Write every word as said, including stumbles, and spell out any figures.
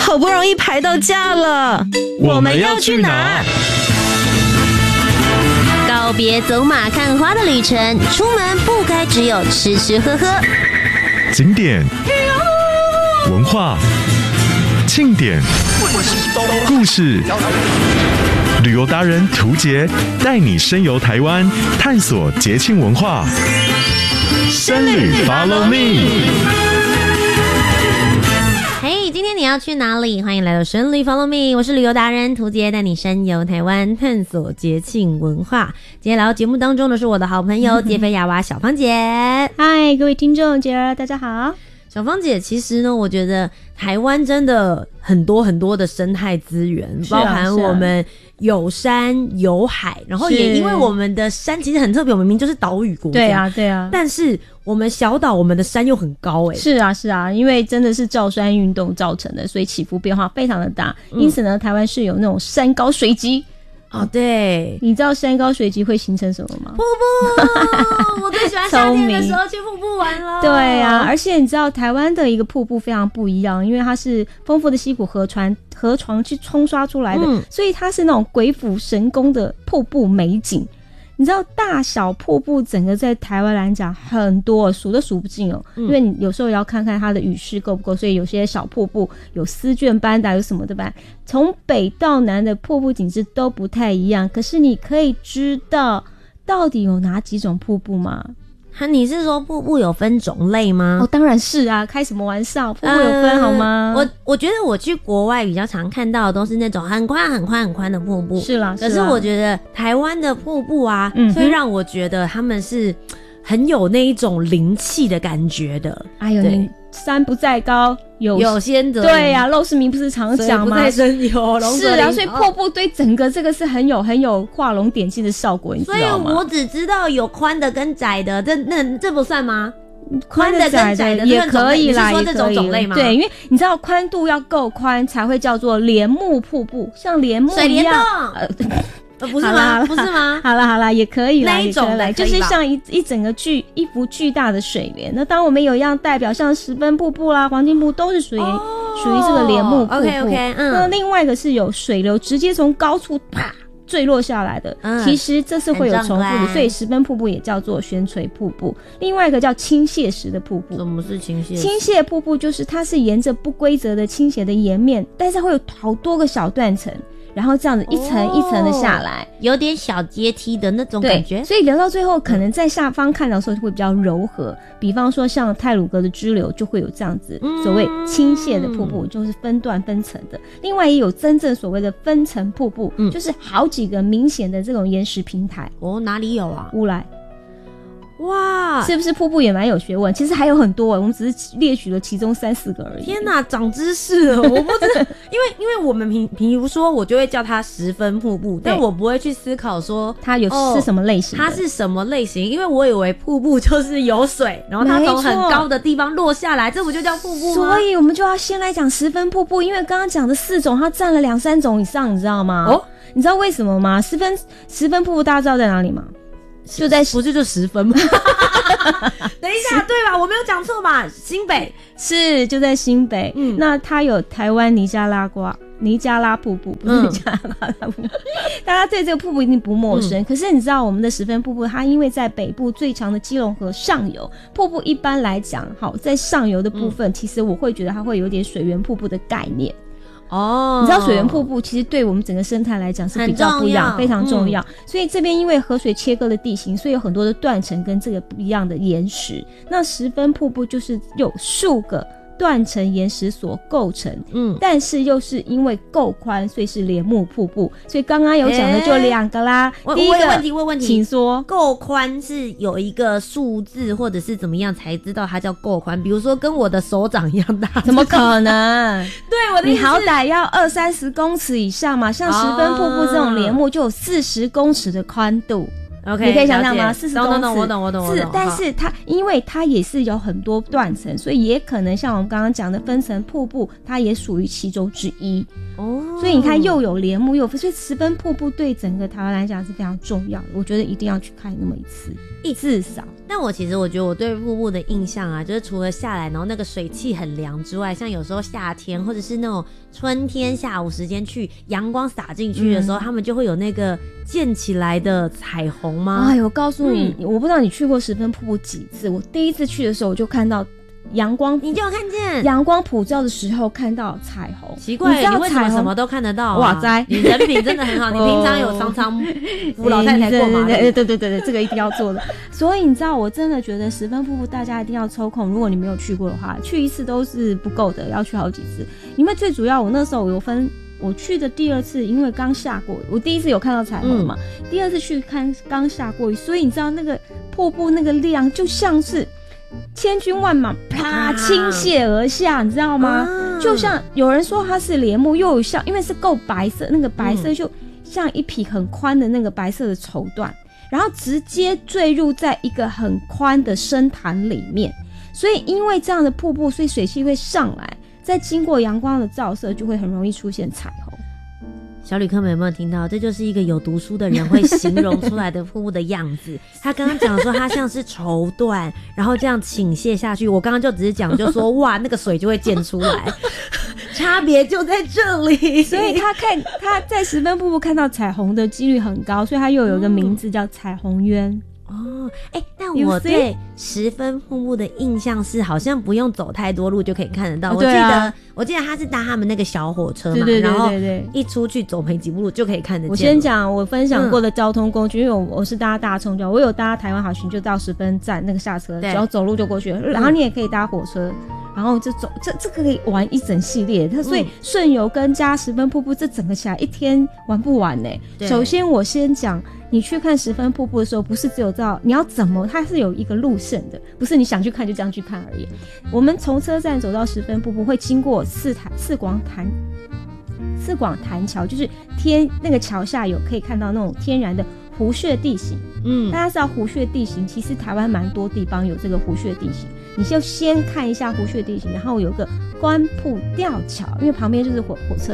好不容易排到假了， 我们要去哪？ 告别走马看花的旅程，出门不该只有吃吃喝喝。 景点、文化、庆典、故事，旅游达人涂杰带你深游台湾，探索节庆文化。深旅 Follow Me。 嘿，今天你要去哪里？欢迎来到深旅 Follow Me， 我是旅游达人涂杰，带你深游台湾，探索节庆文化。今天来到节目当中的是我的好朋友杰菲亚娃小芳姐。 嗨，各位听众姐儿，大家好。 小芳姐，其实呢，我觉得台湾真的很多很多的生态资源， 啊、 包含我们有山有海，然后也因为我们的山其实很特别，我们明明就是岛屿国家， 对啊对啊， 但是我们小岛，我们的山又很高哎、欸， 是啊是啊，因为真的是造山运动造成的，所以起伏变化非常的大，嗯、因此呢，台湾是有那种山高水急。 哦，对， 你知道山高水急会形成什么吗？ 瀑布，我最喜欢夏天的时候去瀑布玩了。 对啊，而且你知道台湾的一个瀑布非常不一样，因为它是丰富的溪谷河川河床去冲刷出来的，嗯、所以它是那种鬼斧神工的瀑布美景。你知道大小瀑布整个在台湾来讲很多，数都数不尽哦、嗯。因为你有时候也要看看它的雨势够不够，所以有些小瀑布有丝卷般的，有什么的吧。从北到南的瀑布景致都不太一样，可是你可以知道到底有哪几种瀑布吗？ 哈，你是说瀑布有分种类吗？ 哦，当然是啊，开什么玩笑？瀑布有分、呃、好吗？ 我我觉得我去国外比较常看到的都是那种很宽很宽很宽的瀑布， 是啦。 可是我觉得台湾的瀑布啊，嗯、会让我觉得他们是很有那一种灵气的感觉的。 哎呦，你山不在高，有有仙则对呀、啊，陋室铭不是常讲吗？ 不在深有龙是啊，所以瀑布对整个这个是很有很有画龙点睛的效果，你知道吗？ 所以我只知道有宽的跟窄的，这那这不算吗？ 宽的跟窄的也可以啦， 你是说这种种类吗？ 对，因为你知道宽度要够宽才会叫做帘幕瀑布，像帘幕一样。 水帘洞。呃，不是吗？不是吗？ 好啦好啦，也可以啦， 那一种的就是像一一整个巨一幅巨大的水帘。那当我们有一样代表，像十分瀑布啦、黄金瀑布都是属于属于这个帘幕瀑布。 OK OK， 嗯。 那另外一个是有水流直接从高处啪坠落下来的，嗯、其实这是会有重复的，所以十分瀑布也叫做悬垂瀑布。另外一个叫倾泻式的瀑布。 什么是倾泻？ 倾泻瀑布就是它是沿着不规则的倾斜的岩面，但是会有好多个小断层。然后这样子一层一层的下来、哦， 有点小阶梯的那种感觉。 所以流到最后，可能在下方看到的时候会比较柔和。嗯、比方说像太鲁阁的支流就会有这样子所谓倾泻的瀑布，嗯、就是分段分层的。另外也有真正所谓的分层瀑布，嗯、就是好几个明显的这种岩石平台。 哦，哪里有啊？ 乌来。 哇， 是不是瀑布也蛮有学问？其实还有很多，我们只是列举了其中三四个而已。 天哪，长知识了！我不知道，因为因为我们平比如说，我就会叫它十分瀑布，但我不会去思考说它有、哦、是什么类型的， 它是什么类型？因为我以为瀑布就是有水，然后它从很高的地方落下来，这不就叫瀑布吗？ 所以我们就要先来讲十分瀑布，因为刚刚讲的四种，它占了两三种以上，你知道吗？哦，你知道为什么吗？十分十分瀑布大家知道在哪里吗？就在不是就十分吗？等一下，对吧？我没有讲错吧？新北是就在新北。嗯，那它有台湾尼加拉瓜尼加拉瀑布，不是尼加拉瀑布。嗯、大家对这个瀑布一定不陌生。嗯、可是你知道我们的十分瀑布，它因为在北部最长的基隆河上游，瀑布一般来讲，好在上游的部分，嗯、其实我会觉得它会有点水源瀑布的概念。哦，你知道水源瀑布其实对我们整个生态来讲是比较不一样，非常重要。嗯、所以这边因为河水切割的地形，所以有很多的断层跟这个不一样的岩石。那十分瀑布就是有数个断层岩石所构成，嗯，但是又是因为够宽，所以是帘幕瀑布。所以刚刚有讲的就两个啦。欸、第一个问题问问题， 请说。 够宽是有一个数字或者是怎么样才知道它叫够宽？比如说跟我的手掌一样大， 怎么可能？ 对，我的意思是你好歹要二三十公尺以上嘛，像十分瀑布这种帘幕就有四十公尺的宽度。 OK， 你可以想象吗？四十公尺， 我懂，我懂，我懂，我懂。 是，但是它因为它也是有很多断层，所以也可能像我们刚刚讲的分层瀑布，它也属于其中之一。哦， 所以你看又有帘幕又有，所以石分瀑布对整个台湾来讲是非常重要的，我觉得一定要去看那么一次，一至少。 但我其实我觉得我对瀑布的印象啊，就是除了下来然后那个水汽很凉之外，像有时候夏天或者是那种春天下午时间去，阳光洒进去的时候、嗯、他们就会有那个溅起来的彩虹吗？ 哎，我告诉你、嗯、我不知道你去过石分瀑布几次，我第一次去的时候我就看到阳光， 你就有看见阳光普照的时候看到彩虹。 奇怪，你, 你为什么什么都看得到、啊？ 哇塞， 你人品真的很好。你平常有常常扶老太太过马路？ 对对对对对，这个一定要做的。所以你知道，我真的觉得石分瀑布大家一定要抽空，如果你没有去过的话，去一次都是不够的，要去好几次。因为最主要，我那时候有分。我去的第二次，因为刚下过雨，我第一次有看到彩虹嘛、嗯，第二次去看刚下过雨，所以你知道那个瀑布那个量就像是千军万马啪倾泻而下，你知道吗、啊？就像有人说它是帘幕，又有像因为是够白色，那个白色就像一匹很宽的那个白色的绸缎，然后直接坠入在一个很宽的深潭里面，所以因为这样的瀑布，所以水汽会上来。在经过阳光的照射，就会很容易出现彩虹。 小旅客们有没有听到？这就是一个有读书的人会形容出来的瀑布的样子。他刚刚讲说它像是绸缎，然后这样倾泻下去。我刚刚就只是讲，就说哇，那个水就会溅出来，差别就在这里。 所以他看他在石分瀑布看到彩虹的几率很高，所以他又有一个名字叫彩虹渊。 哦，哎、欸，但我对石分瀑布的印象是，好像不用走太多路就可以看得到。我记得，啊、我记得他是搭他们那个小火车嘛， 对对对对对， 然后一出去走没几步路就可以看得见。 我先讲我分享过的交通工具，嗯、因为我我是搭大众交，我有搭台湾好行，就到石分站那个下车，只要走路就过去了。然后你也可以搭火车。然后就走，这这个可以玩一整系列，它所以顺游跟加石分瀑布这整个起来一天玩不完呢。首先我先讲，你去看石分瀑布的时候，不是只有照你要怎么，它是有一个路线的，不是你想去看就这样去看而已。我们从车站走到石分瀑布，会经过四潭四广潭四广潭桥，就是天那个桥下有可以看到那种天然的湖穴地形。嗯，大家知道湖穴地形，其实台湾蛮多地方有这个湖穴地形。你就先看一下湖穴地形，然后有个关埔吊桥，因为旁边就是火火车